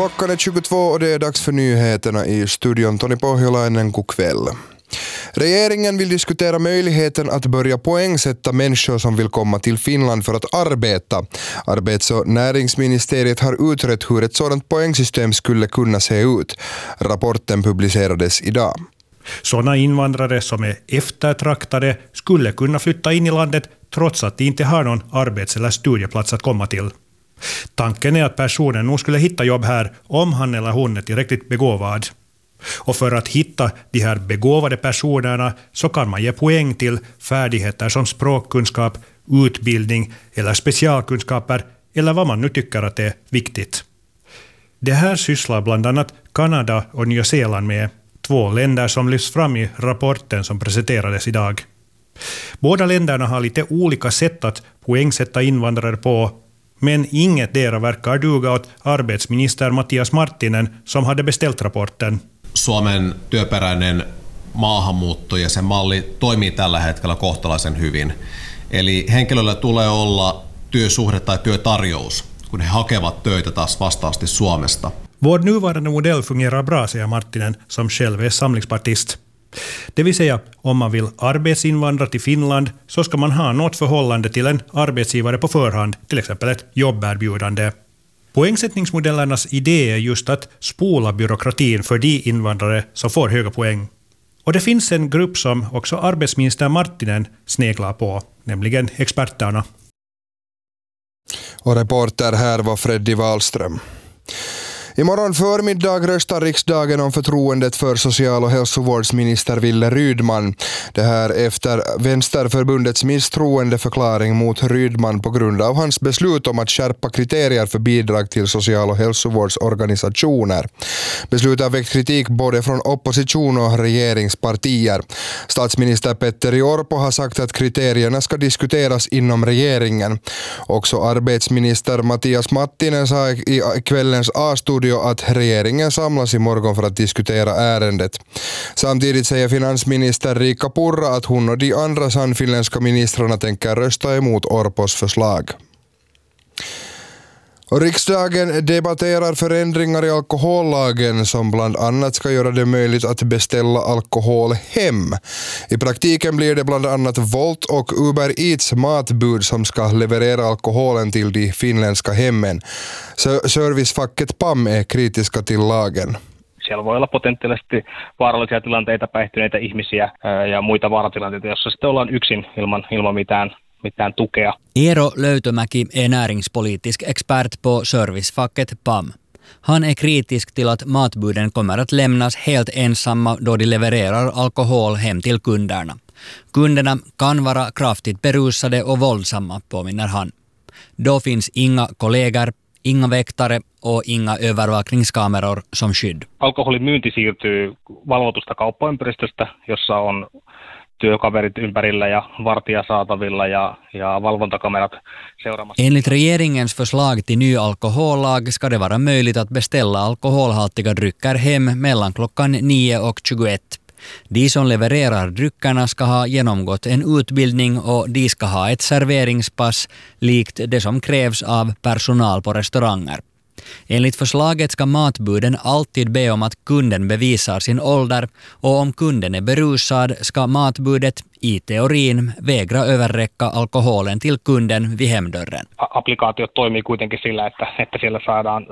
Klockan är 22 och det är dags för nyheterna i studion. Toni Pohjolainen, god kväll. Regeringen vill diskutera möjligheten att börja poängsätta människor som vill komma till Finland för att arbeta. Arbets- och näringsministeriet har utrett hur ett sådant poängsystem skulle kunna se ut. Rapporten publicerades idag. Sådana invandrare som är eftertraktade skulle kunna flytta in i landet trots att de inte har någon arbets- eller studieplats att komma till. Tanken är att personen nog skulle hitta jobb här om han eller hon är tillräckligt begåvad. Och för att hitta de här begåvade personerna så kan man ge poäng till färdigheter som språkkunskap, utbildning eller specialkunskaper eller vad man nu tycker att är viktigt. Det här sysslar bland annat Kanada och Nya Zeeland med, 2 länder som lyfts fram i rapporten som presenterades idag. Båda länderna har lite olika sätt att poängsätta invandrare på, men inget dera verkar duga åt arbetsminister Matias Marttinen som hade beställt rapporten. Suomen työperäinen maahanmuutto ja sen malli toimii tällä hetkellä kohtalaisen hyvin. Eli henkilöllä tulee olla työsuhde tai työtarjous, kun he hakevat töitä taas vastaavasti Suomesta. Vår nuvarande modell fungerar bra, säger Marttinen som själv är samlingspartist. Det vill säga, om man vill arbetsinvandra till Finland så ska man ha något förhållande till en arbetsgivare på förhand, till exempel ett jobberbjudande. Poängsättningsmodellernas idé är just att spola byråkratin för de invandrare som får höga poäng. Och det finns en grupp som också arbetsminister Marttinen sneglar på, nämligen experterna. Och reporter här var Freddy Wallström. Imorgon förmiddag röstar riksdagen om förtroendet för social- och hälsovårdsminister Wille Rydman. Det här efter Vänsterförbundets misstroendeförklaring mot Rydman på grund av hans beslut om att skärpa kriterier för bidrag till social- och hälsovårdsorganisationer. Beslutet har väckt kritik både från opposition och regeringspartier. Statsminister Petteri Orpo har sagt att kriterierna ska diskuteras inom regeringen. Också arbetsminister Matias Marttinen sa i kvällens A-studio att regeringen samlas imorgon för att diskutera ärendet. Samtidigt säger finansminister Riikka Purra att hon och de andra sannfinländska ministrarna tänker rösta emot Orpos förslag. Och riksdagen debatterar förändringar i alkohollagen som bland annat ska göra det möjligt att beställa alkohol hem. I praktiken blir det bland annat Volt och Uber Eats matbud som ska leverera alkoholen till de finländska hemmen. Servicefacket PAM är kritiska till lagen. Siellä voi olla potentiaalisesti vaarallisia tilanteita, päihtyneitä ihmisiä ja muita vaaratilanteita, jossa sitten ollaan yksin ilman mitään tukea. Eero Löytömäki är näringspolitisk expert på servicefacket PAM. Han är kritisk till att matbuden kommer att lämnas helt ensamma då de levererar alkohol hem till kunderna. Kunderna kan vara kraftigt berusade och våldsamma, påminner han. Då finns inga kollegor, inga väktare och inga övervakningskameror som skydd. Alkoholin myynti siirtyy valvotusta kauppaympäristöstä, jossa on työkaverit ympärillä ja vartija saatavilla ja valvontakamerat seuraamassa. Enligt regeringens förslag till ny alkohollag ska det vara möjligt att beställa alkoholhaltiga drycker hem mellan klockan 9 och 21. De som levererar dryckerna ska ha genomgått en utbildning och de ska ha ett serveringspass likt det som krävs av personal på restauranger. Enligt förslaget ska matbuden alltid be om att kunden bevisar sin ålder och om kunden är berusad ska matbudet i teorin vägra överräcka alkoholen till kunden vid hemdörren. Applikaatiot toimii kuitenkin sillä, että siellä saadaan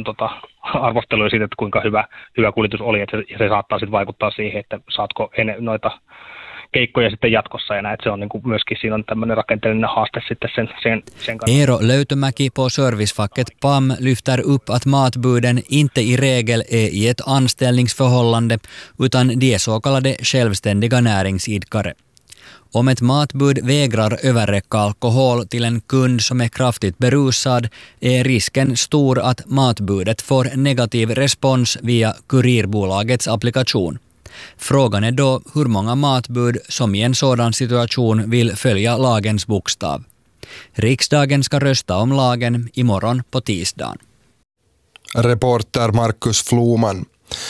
arvosteluja siitä, että kuinka hyvä kuljetus oli, että se saattaa sitten vaikuttaa siihen, että saatko noita keikkoja sitten jatkossa ja näin, se on niinku myöskin siinä on tämmöinen rakenteellinen haaste sitten sen kanssa. Eero Löytömäki på servicefacket PAM lyfter upp att matbuden inte i regel är i ett anställningsförhållande utan de är så kallade självständiga näringsidkare. Om ett matbud vägrar överräcka alkohol till en kund som är kraftigt berusad är risken stor att matbudet får negativ respons via kurirbolagets applikation. Frågan är då hur många matbud som i en sådan situation vill följa lagens bokstav. Riksdagen ska rösta om lagen imorgon på tisdagen. Reporter Markus Floman.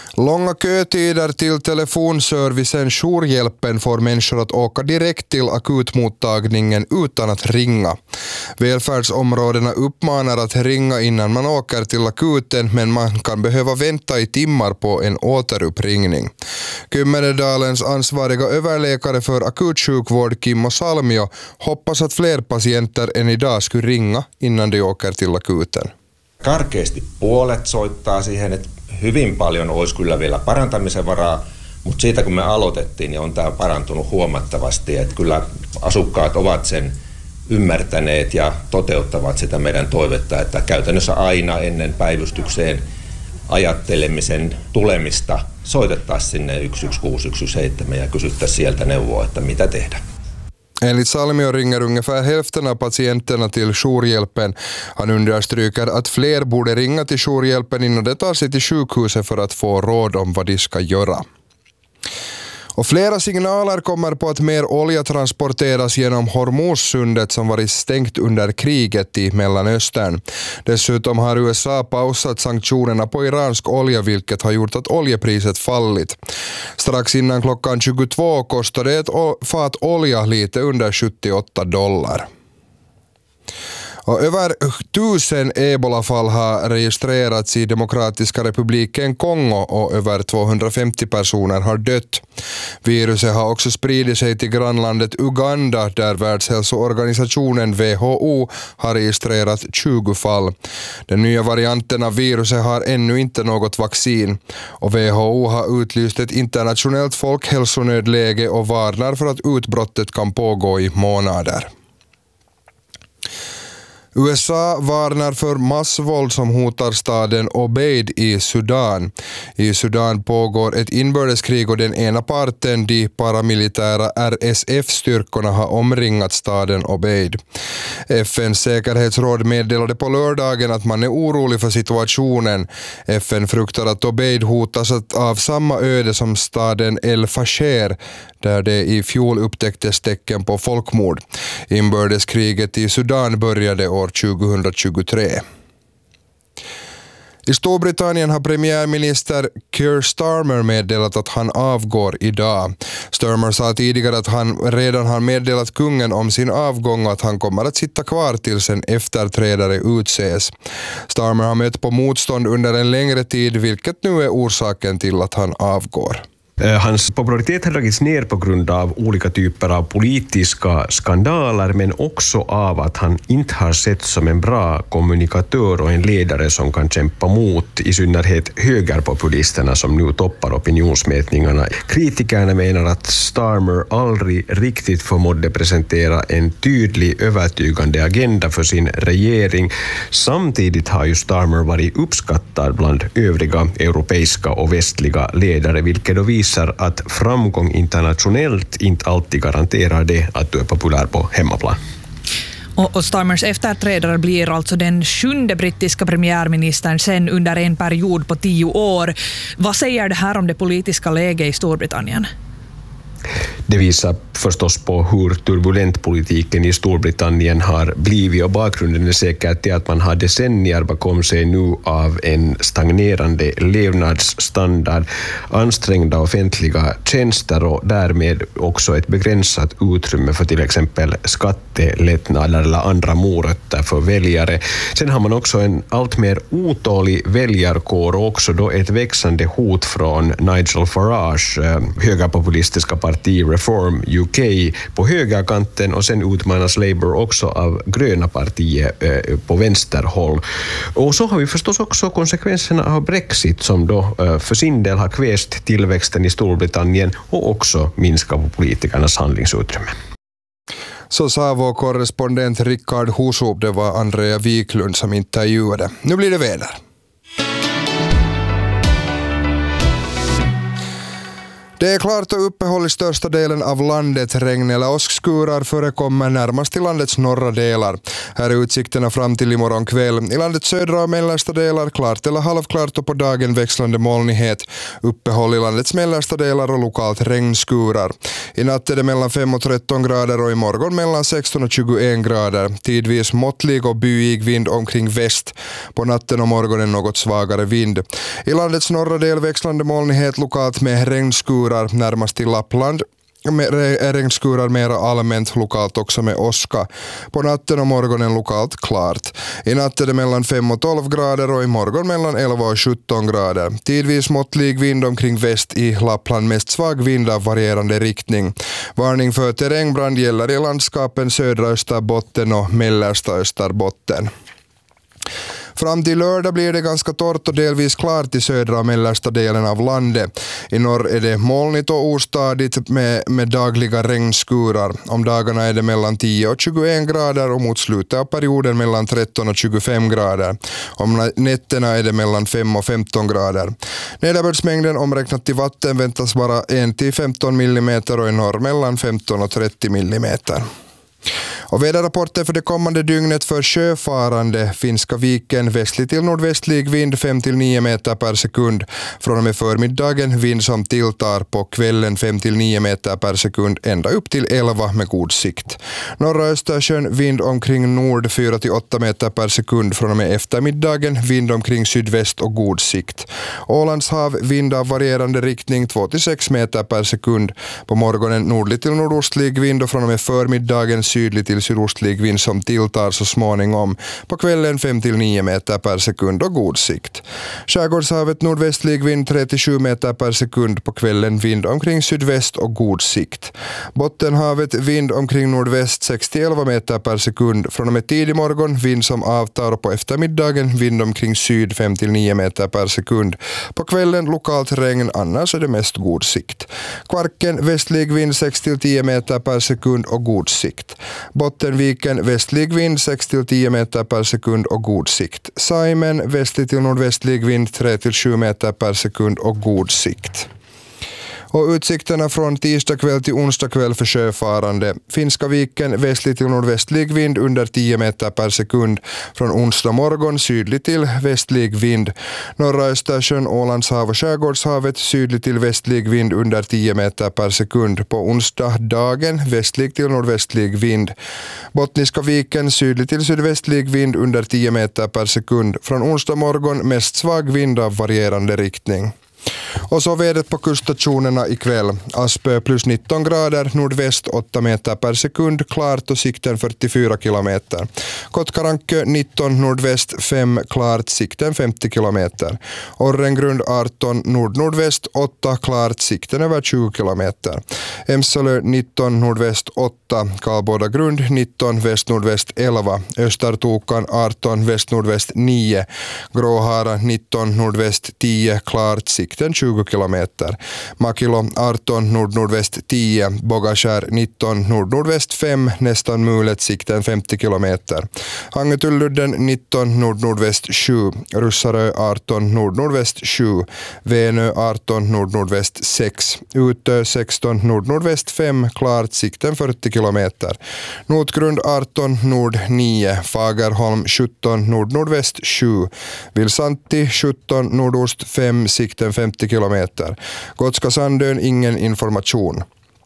Långa kötider till telefonservicen Jourhjälpen får människor att åka direkt till akutmottagningen utan att ringa. Välfärdsområdena uppmanar att ringa innan man åker till akuten, men man kan behöva vänta i timmar på en återuppringning. Kymmededalens ansvariga överläkare för akutsjukvård Kimmo Salmio hoppas att fler patienter än idag skulle ringa innan de åker till akuten. Karkeasti puolet soittaa siihen, että hyvin paljon olisi kyllä vielä parantamisen varaa, mutta siitä kun me aloitettiin, niin on tämä parantunut huomattavasti, että kyllä asukkaat ovat sen ymmärtäneet ja toteuttavat sitä meidän toivetta, että käytännössä aina ennen päivystykseen ajattelemisen tulemista soitettaisiin sinne 116 117 ja kysyttäisiin sieltä neuvoa, että mitä tehdä. Enligt Salmio ringer ungefär hälften av patienterna till Jourhjälpen. Han understryker att fler borde ringa till Jourhjälpen innan de tar sig till sjukhuset för att få råd om vad de ska göra. Och flera signaler kommer på att mer olja transporteras genom Hormuzsundet som varit stängt under kriget i Mellanöstern. Dessutom har USA pausat sanktionerna på iransk olja, vilket har gjort att oljepriset fallit. Strax innan klockan 22 kostade ett fat olja lite under $78. Och över 1000 ebolafall har registrerats i Demokratiska republiken Kongo och över 250 personer har dött. Viruset har också spridit sig till grannlandet Uganda där Världshälsoorganisationen WHO har registrerat 20 fall. Den nya varianten av viruset har ännu inte något vaccin och WHO har utlyst ett internationellt folkhälsonödläge och varnar för att utbrottet kan pågå i månader. USA varnar för massvåld som hotar staden Obeid i Sudan. I Sudan pågår ett inbördeskrig och den ena parten, de paramilitära RSF-styrkorna, har omringat staden Obeid. FNs säkerhetsråd meddelade på lördagen att man är orolig för situationen. FN fruktar att Obeid hotas av samma öde som staden El Fasher, där det i fjol upptäcktes tecken på folkmord. Inbördeskriget i Sudan började år 2023. I Storbritannien har premiärminister Keir Starmer meddelat att han avgår idag. Starmer sa tidigare att han redan har meddelat kungen om sin avgång och att han kommer att sitta kvar tills en efterträdare utses. Starmer har mött på motstånd under en längre tid, vilket nu är orsaken till att han avgår. Hans popularitet har dragits ner på grund av olika typer av politiska skandaler, men också av att han inte har sett som en bra kommunikatör och en ledare som kan kämpa mot i synnerhet högerpopulisterna som nu toppar opinionsmätningarna. Kritikerna menar att Starmer aldrig riktigt förmådde presentera en tydlig, övertygande agenda för sin regering. Samtidigt har ju Starmer varit uppskattad bland övriga europeiska och västliga ledare, vilket då visar att framgång internationellt inte alltid garanterar det att du är populär på hemmaplan. Och Starmers efterträdare blir alltså den 7:e brittiska premiärministern sen under en period på 10 år. Vad säger det här om det politiska läget i Storbritannien? Det visar förstås på hur turbulent politiken i Storbritannien har blivit, och bakgrunden är säkert till att man har decennier bakom sig nu av en stagnerande levnadsstandard, ansträngda offentliga tjänster och därmed också ett begränsat utrymme för till exempel skattelättnader eller andra morötter för väljare. Sen har man också en allt mer otålig väljarkår och också då ett växande hot från Nigel Farage, högerpopulistiska parti Reform UK på högerkanten, och sen utmanas Labour också av gröna partiet på vänsterhåll. Och så har vi förstås också konsekvenserna av Brexit som då för sin del har kväst tillväxten i Storbritannien och också minskat på politikernas handlingsutrymme. Så sa vår korrespondent Rickard Husup. Det var Andrea Wiklund som intervjuade. Nu blir det väder. Det är klart och uppehåll i största delen av landet. Regn eller åskskurar förekommer närmast i landets norra delar. Här är utsikterna fram till imorgon kväll. I landets södra och mellersta delar klart eller halvklart och på dagen växlande molnighet. Uppehåll i landets mellersta delar och lokalt regnskurar. I natt är det mellan 5 och 13 grader och imorgon mellan 16 och 21 grader. Tidvis måttlig och byig vind omkring väst. På natten och morgonen något svagare vind. I landets norra del växlande molnighet lokalt med regnskurar närmast till Lappland. Regnskurar mera allmänt, lokalt också med åska. På natten och morgonen lokalt klart. I natt är det mellan 5 och 12 grader och imorgon mellan 11 och 17 grader. Tidvis måttlig vind omkring väst, i Lappland mest svag vind av varierande riktning. Varning för terrängbrand gäller i landskapen södra Österbotten och mellersta Österbotten. Fram till lördag blir det ganska torrt och delvis klart i södra och mellersta delen av landet. I norr är det molnigt och ostadigt med dagliga regnskurar. Om dagarna är det mellan 10 och 21 grader och mot slutet av perioden mellan 13 och 25 grader. Om nätterna är det mellan 5 och 15 grader. Nederbördsmängden omräknat till vatten väntas vara 1-15 mm och i norr mellan 15 och 30 mm. Och väderrapporten för det kommande dygnet för sjöfarande: Finska viken västlig till nordvästlig vind 5-9 meter per sekund. Från och med förmiddagen vind som tilltar, på kvällen 5-9 meter per sekund ända upp till 11 med god sikt. Norra Östersjön vind omkring nord 4-8 meter per sekund. Från och med eftermiddagen vind omkring sydväst och god sikt. Ålands hav vind av varierande riktning 2-6 meter per sekund. På morgonen nordlig till nordostlig vind och från och med förmiddagen sydlig till sydostlig vind som tilltar så småningom. På kvällen 5-9 meter per sekund och god sikt. Skärgårdshavet nordvästlig vind 3-7 meter per sekund. På kvällen vind omkring sydväst och god sikt. Bottenhavet vind omkring nordväst 6-11 meter per sekund. Från och med tidig morgon vind som avtar och på eftermiddagen vind omkring syd 5-9 meter per sekund. På kvällen lokalt regn, annars är det mest god sikt. Kvarken västlig vind 6-10 meter per sekund och god sikt. Bottenviken västlig vind 6-10 meter per sekund och god sikt. Saimen västlig till nordvästlig vind 3-7 meter per sekund och god sikt. Och utsikterna från tisdag kväll till onsdag kväll för sjöfarande: Finska viken västlig till nordvästlig vind under 10 meter per sekund. Från onsdag morgon sydlig till västlig vind. Norra Östersjön, Ålands hav och Skärgårdshavet sydlig till västlig vind under 10 meter per sekund. På onsdag dagen västlig till nordvästlig vind. Bottniska viken sydlig till sydvästlig vind under 10 meter per sekund. Från onsdag morgon mest svag vind av varierande riktning. Och så vädret på kuststationerna ikväll: Aspö plus 19 grader, nordväst 8 meter per sekund, klart och sikten 44 kilometer. Kotkarankö 19, nordväst 5, klart, sikten 50 kilometer. Orrengrund 18, nordnordväst 8, klart, sikten över 20 kilometer. Emsalö 19, nordväst 8, Karlbodagrund 19, väst-nordväst 11. Östertokan 18, väst-nordväst 9. Gråhara 19, nordväst 10, klart, sikten 20 kilometer. Makilo 18, nordnordväst 10. Bogaskär 19, nordnordväst 5, nästan mulet, sikten 50 kilometer. Hangetulludden 19, nordnordväst 7. Russarö 18, nordnordväst 7. Venö 18, nordnordväst 6. Utö 16, nordnordväst 5, klart, sikten 40 kilometer. Notgrund 18, nord 9. Fagerholm 17, nordnordväst 7. Vilsanti 17, nordost 5, sikten 50 kilometer. Gotska Sandön ingen information.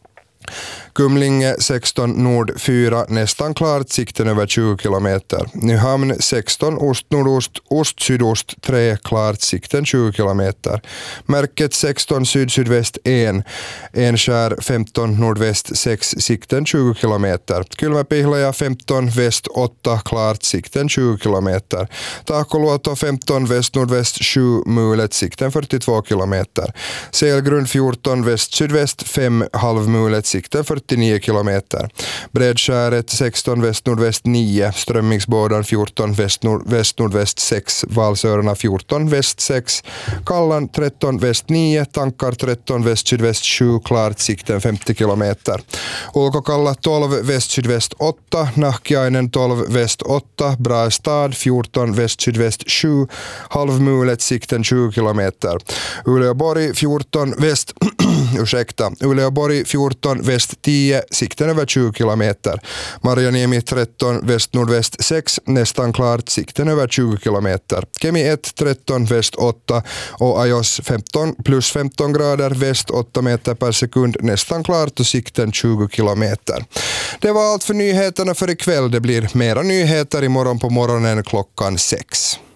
Kumlinge 16, nord 4, nästan klart, sikten över 20 kilometer. Nyhamn 16, ost-nordost, ost-sydost 3, klart, sikten 20 kilometer. Märket 16, syd-sydväst 1, Enskär 15, nordväst 6, sikten 20 kilometer. Kylmäpihlaja 15, väst 8, klart, sikten 20 kilometer. Tahkoluoto 15, väst-nordväst 7, mulet, sikten 42 kilometer. Selgrund 14, väst-sydväst 5, halvmulet, sikten 49 kilometer. Bredskäret 16, väst-nordväst 9. Strömmingsbådan 14, väst-nordväst 6. Valsörarna 14, väst 6. Kallan 13, väst 9. Tankar 13, väst-sydväst 7. Klart, sikten 50 kilometer. Ulkokalla 12, väst-sydväst 8. Nahkiainen 12, väst 8. Brastad 14, väst-sydväst 7. Halvmulet, sikten 20 kilometer. Uleåborg 14, väst Uleåborg 14 väst 10, sikten över 20 kilometer. Marjaniemi 13 väst nordväst 6, nästan klart, sikten över 20 kilometer. Kemi 1 13 väst 8 och Ajos 15 plus 15 grader väst 8 meter per sekund, nästan klart och sikten 20 kilometer. Det var allt för nyheterna för ikväll. Det blir mera nyheter imorgon på morgonen klockan 6.